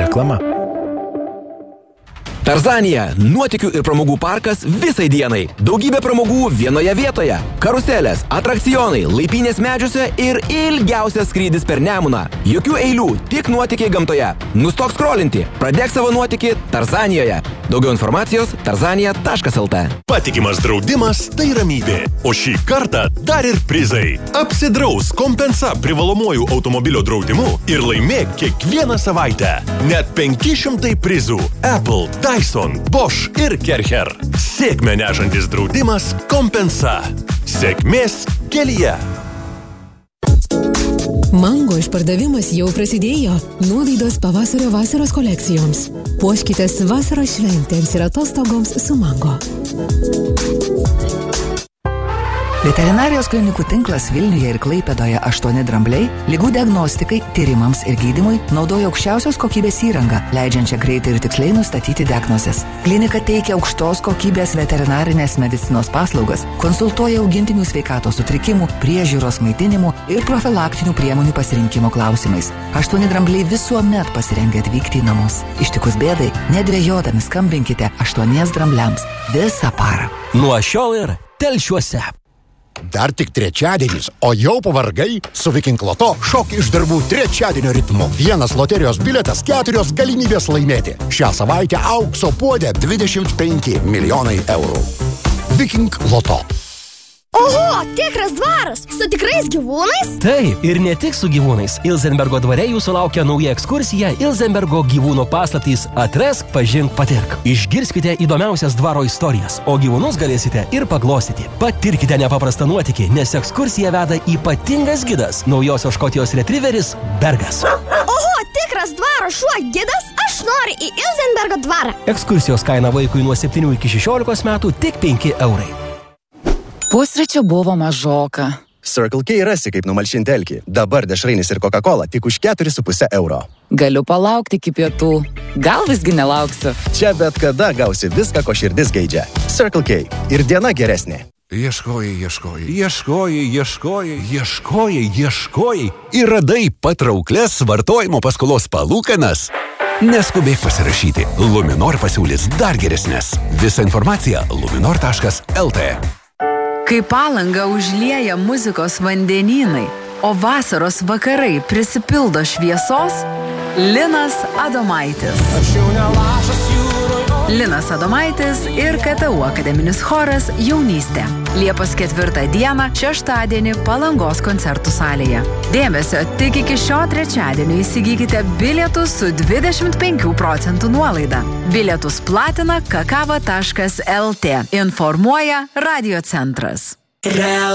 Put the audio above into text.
Reklama. Tarzanija – nuotykių ir pramogų parkas visai dienai. Daugybė pramogų vienoje vietoje. Karuselės, atrakcionai, laipynės medžiuose ir ilgiausias skrydis per Nemuną. Jokių eilių, tik nuotykiai gamtoje. Nustok skrolinti, pradėk savo nuotykį Tarzanijoje. Daugiau informacijos tarzanija.lt. Patikimas draudimas – tai ramybė. O šį kartą dar ir prizai. Apsidraus Kompensa privalomuoju automobilio draudimu ir laimėk kiekvieną savaitę. Net 500 prizų. Apple, Dyson, Bosch ir Kercher. Sėkmę nešantis draudimas Kompensa. Sėkmės kelyje. Mango išpardavimas jau prasidėjo. Nuolaidos pavasario vasaros kolekcijoms. Puoškitės vasaros šventėms ir atostogoms su Mango. Veterinarijos klinikų tinklas Vilniuje ir Klaipėdoje 8 drambliai ligų diagnostikai, tyrimams ir gydymui naudoja aukščiausios kokybės įrangą, leidžiančią greitai ir tiksliai nustatyti diagnozes. Klinika teikia aukštos kokybės veterinarinės medicinos paslaugas, konsultuoja augintinių sveikatos sutrikimų, priežiūros maitinimų ir profilaktinių priemonių pasirinkimo klausimais. 8 drambliai visuomet pasirengę atvykti į namus. Ištikus bėdai, nedvejodami skambinkite 8 drambliams visą parą. Nuo šiol ir Telšiuose. Dar tik trečiadienis, o jau pavargai? Su Viking Loto šok iš darbų trečiadienio ritmu. 1 loterijos bilietas, 4 galimybės laimėti. Šią savaitę aukso puodė 25 milijonai eurų. Viking Loto. Oho, tikras dvaras, su tikrais gyvūnais? Taip, ir ne tik su gyvūnais. Ilzenbergo dvare jūsų laukia nauja ekskursija Ilzenbergo gyvūnų paslaptys Atrask, pažink, patirk. Išgirskite įdomiausias dvaro istorijas, o gyvūnus galėsite ir paglostyti. Patirkite nepaprastą nuotykį, nes ekskursiją veda ypatingas gidas, naujosios Škotijos retrieveris Bergas. Oho, tikras dvaro šuo gidas? Aš noriu į Ilzenbergo dvarą. Ekskursijos kaina vaikui nuo 7 iki 16 metų tik 5 eurai. Pusryčių buvo mažoka. Circle K rasi, kaip numalšinti alkį. Dabar dešrainis ir Coca-Cola tik už 4,5 euro. Galiu palaukti iki pietų. Gal visgi nelauksiu. Čia bet kada gausi viską, ko širdis geidžia. Circle K. Ir diena geresnė. Ieškojai ir radai patrauklias vartojimo paskolos palūkanas. Neskubėk pasirašyti. Luminor pasiūlys dar geresnės. Visa informacija luminor.lt. Kai Palangą užlieja muzikos vandenynai, o vasaros vakarai prisipildo šviesos, Linas Adomaitis. Linas Adomaitis ir KTU akademinis choras Jaunystė. Liepos 4 dieną, šeštadienį Palangos koncertų salėje. Dėmesio, tik iki šio trečiadienio įsigykite bilietus su 25% nuolaida. Bilietus platina kakava.lt. Informuoja Radio centras.